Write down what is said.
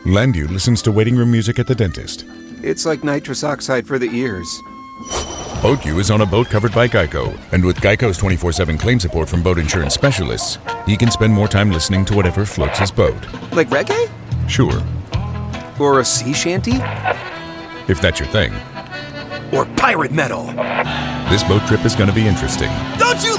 Landu listens to waiting room music at the dentist. It's like nitrous oxide for the ears. BoatU is on a boat covered by Geico, and with Geico's 24/7 claim support from boat insurance specialists, he can spend more time listening to whatever floats his boat. Like reggae? Sure, Or a sea shanty? if that's your thing. Or pirate metal? This boat trip is going to be interesting. Don't you